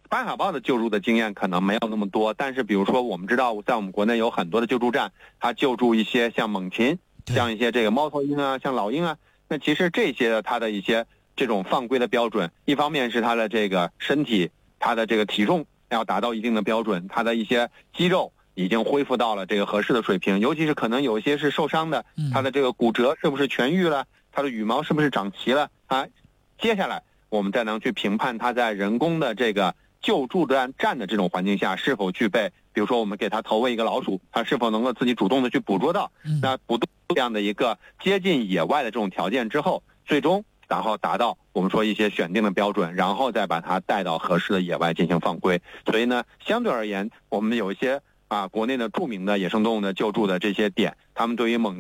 巴海豹的救助的经验可能没有那么多，但是比如说我们知道，在我们国内有很多的救助站，它救助一些像猛禽，像一些这个猫头鹰啊，像老鹰啊，那其实这些它的一些这种放归的标准，一方面是它的这个身体，它的这个体重要达到一定的标准，它的一些肌肉已经恢复到了这个合适的水平，尤其是可能有一些是受伤的，它的这个骨折是不是痊愈了，它的羽毛是不是长齐了啊？接下来我们再能去评判它在人工的这个救助站的这种环境下是否具备，比如说我们给它投喂一个老鼠，它是否能够自己主动的去捕捉到，那捕捉这样的一个接近野外的这种条件之后，最终然后达到我们说一些选定的标准，然后再把它带到合适的野外进行放归。所以呢，相对而言，我们有一些国内的著名的野生动物的救助的这些点，他们对于猛